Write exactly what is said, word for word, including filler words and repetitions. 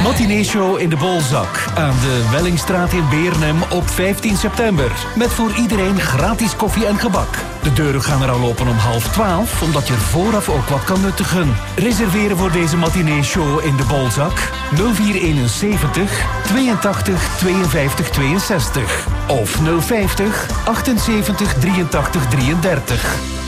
Matineeshow in de Bolzak aan de Wellingstraat in Beernem op vijftien september. Met voor iedereen gratis koffie en gebak. De deuren gaan er al open om half twaalf, omdat je er vooraf ook wat kan nuttigen. Reserveren voor deze matineeshow in de Bolzak nul vier eenenzeventig tweeëntachtig tweeënvijftig tweeënzestig of nul vijftig achtenzeventig drieëntachtig drieëndertig.